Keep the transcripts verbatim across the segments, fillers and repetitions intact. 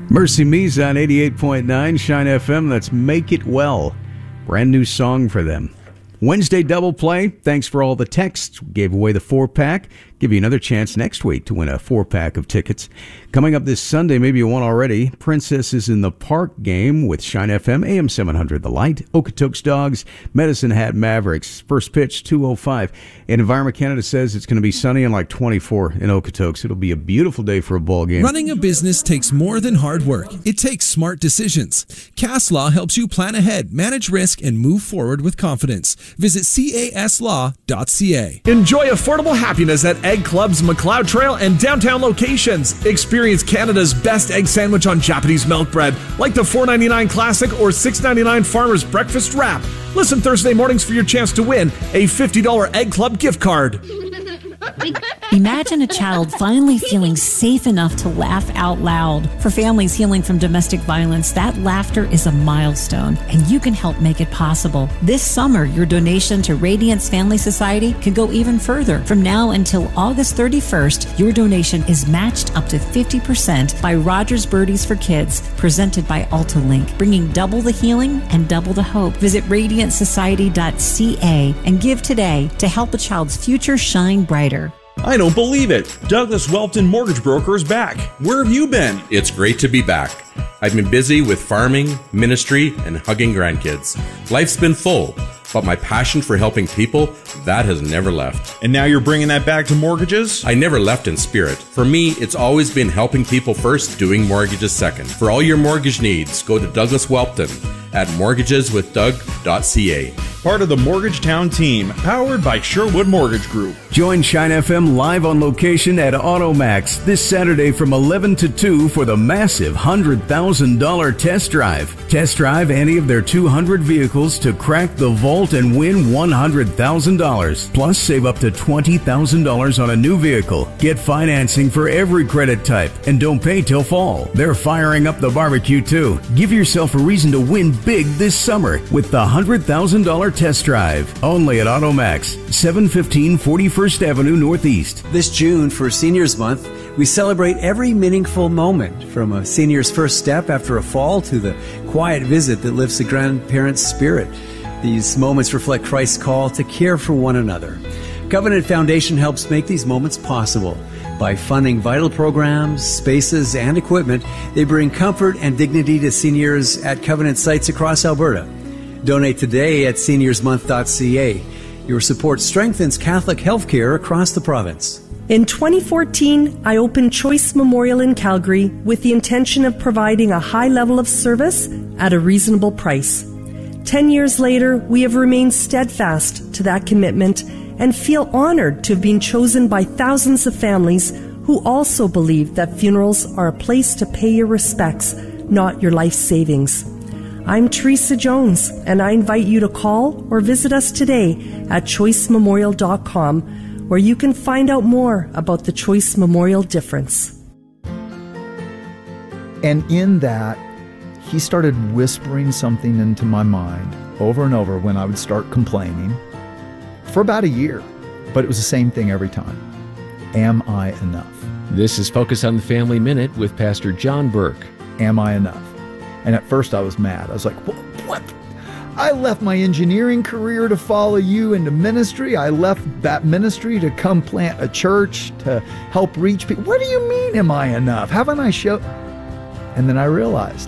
Mercy Me's on eighty-eight point nine Shine F M. That's Make It Well. Brand new song for them. Wednesday double play. Thanks for all the texts. We gave away the four-pack. Give you another chance next week to win a four-pack of tickets. Coming up this Sunday, maybe you won already, Princesses in the Park game with Shine F M, A M seven hundred The Light, Okotoks Dogs, Medicine Hat Mavericks. First pitch, two oh five. And Environment Canada says it's going to be sunny and like twenty-four in Okotoks. It'll be a beautiful day for a ball game. Running a business takes more than hard work. It takes smart decisions. Cass Law helps you plan ahead, manage risk, and move forward with confidence. Visit C A S law dot C A. Enjoy affordable happiness at Egg Club's McLeod Trail and downtown locations. Experience Canada's best egg sandwich on Japanese milk bread, like the four ninety-nine Classic or six ninety-nine Farmer's Breakfast Wrap. Listen Thursday mornings for your chance to win a fifty dollars Egg Club gift card. Imagine a child finally feeling safe enough to laugh out loud. For families healing from domestic violence, that laughter is a milestone, and you can help make it possible. This summer, your donation to Radiance Family Society can go even further. From now until August thirty-first, your donation is matched up to fifty percent by Rogers Birdies for Kids, presented by AltaLink, bringing double the healing and double the hope. Visit radiant society dot c a and give today to help a child's future shine brighter. I don't believe it. Douglas Welton Mortgage Broker is back. Where have you been? It's great to be back. I've been busy with farming, ministry, and hugging grandkids. Life's been full, but my passion for helping people, that has never left. And now you're bringing that back to mortgages? I never left in spirit. For me, it's always been helping people first, doing mortgages second. For all your mortgage needs, go to Douglas Welton at mortgages with doug dot c a. Part of the Mortgage Town team, powered by Sherwood Mortgage Group. Join Shine F M live on location at AutoMax this Saturday from eleven to two for the massive one hundred thousand dollars test drive. Test drive any of their two hundred vehicles to crack the vault and win one hundred thousand dollars. Plus, save up to twenty thousand dollars on a new vehicle. Get financing for every credit type and don't pay till fall. They're firing up the barbecue too. Give yourself a reason to win big this summer with the one hundred thousand dollars test drive. Only at AutoMax, seven fifteen forty-first Avenue Northeast. This June, for Seniors Month, we celebrate every meaningful moment, from a senior's first step after a fall to the quiet visit that lifts a grandparent's spirit. These moments reflect Christ's call to care for one another. Covenant Foundation helps make these moments possible. By funding vital programs, spaces, and equipment, they bring comfort and dignity to seniors at Covenant sites across Alberta. Donate today at seniors month dot c a. Your support strengthens Catholic healthcare across the province. In twenty fourteen, I opened Choice Memorial in Calgary with the intention of providing a high level of service at a reasonable price. Ten years later, we have remained steadfast to that commitment and feel honored to have been chosen by thousands of families who also believe that funerals are a place to pay your respects, not your life savings. I'm Teresa Jones, and I invite you to call or visit us today at choice memorial dot com, where you can find out more about the Choice Memorial difference. And in that, he started whispering something into my mind over and over when I would start complaining for about a year. But it was the same thing every time. Am I enough? This is Focus on the Family Minute with Pastor John Burke. Am I enough? And at first I was mad. I was like, what? I left my engineering career to follow you into ministry. I left that ministry to come plant a church to help reach people. What do you mean, am I enough? Haven't I shown? And then I realized,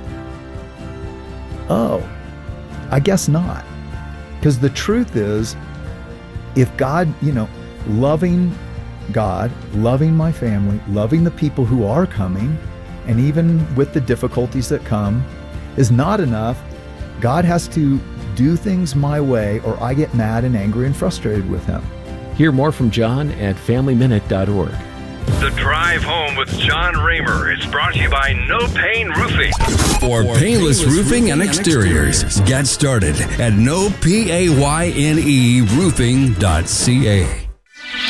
oh, I guess not. Because the truth is, if God, you know, loving God, loving my family, loving the people who are coming, and even with the difficulties that come, is not enough, God has to do things my way or I get mad and angry and frustrated with him. Hear more from John at family minute dot org. The Drive Home with John Raymer is brought to you by No Pain Roofing. For painless roofing and exteriors, get started at no payne roofing dot c a.